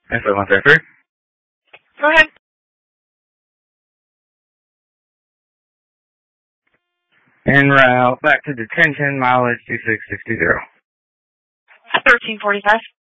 SO133. Go ahead. En route back to detention, mileage 2660. 1345.